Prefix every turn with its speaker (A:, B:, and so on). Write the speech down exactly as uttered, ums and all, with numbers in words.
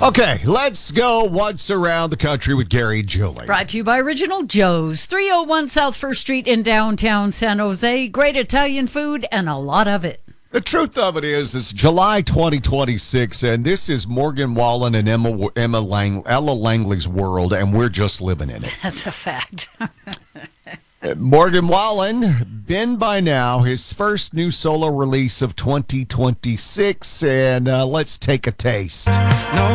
A: Okay, let's go once around the country with Gary and Julie.
B: Brought to you by Original Joe's, three oh one South First Street in downtown San Jose. Great Italian food and a lot of it.
A: The truth of it is, it's July twenty twenty-six, and this is Morgan Wallen and Emma, Emma Lang, Ella Langley's world, and we're just living in it.
B: That's a fact.
A: Morgan Wallen, been by now his first new solo release of twenty twenty-six, and uh, let's take a taste. No.